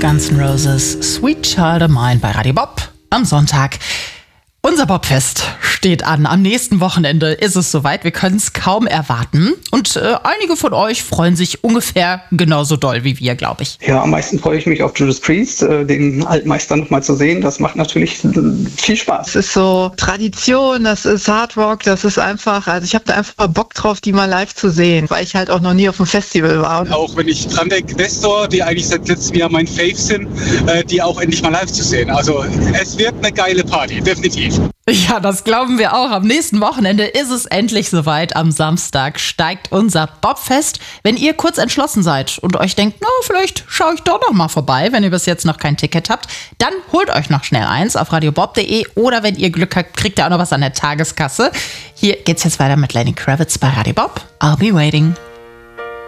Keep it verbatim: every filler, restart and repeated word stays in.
Guns N' Roses, Sweet Child of Mine bei Radio Bob am Sonntag. Unser Bobfest steht an. Am nächsten Wochenende ist es soweit. Wir können es kaum erwarten. Und äh, einige von euch freuen sich ungefähr genauso doll wie wir, glaube ich. Ja, am meisten freue ich mich auf Judas Priest, äh, den Altmeister nochmal zu sehen. Das macht natürlich viel Spaß. Es ist so Tradition, das ist Hard Rock, das ist einfach, also ich habe da einfach mal Bock drauf, die mal live zu sehen, weil ich halt auch noch nie auf dem Festival war. Auch wenn ich dran denke, Nestor, die eigentlich seit letztem Jahr mein Fave sind, äh, die auch endlich mal live zu sehen. Also es wird eine geile Party, definitiv. Ja, das glauben wir auch. Am nächsten Wochenende ist es endlich soweit. Am Samstag steigt unser Bobfest. Wenn ihr kurz entschlossen seid und euch denkt, na, vielleicht schaue ich doch noch mal vorbei, wenn ihr bis jetzt noch kein Ticket habt, dann holt euch noch schnell eins auf radiobob punkt de oder wenn ihr Glück habt, kriegt ihr auch noch was an der Tageskasse. Hier geht's jetzt weiter mit Lenny Kravitz bei Radio Bob. I'll be waiting.